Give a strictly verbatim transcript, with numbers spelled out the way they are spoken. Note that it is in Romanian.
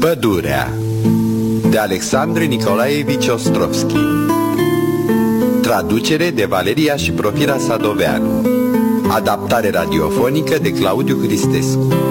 Pădurea de Alexandru Nicolaevici Ostrovski. Traducere de Valeria și Profira Sadoveanu. Adaptare radiofonică de Claudiu Cristescu.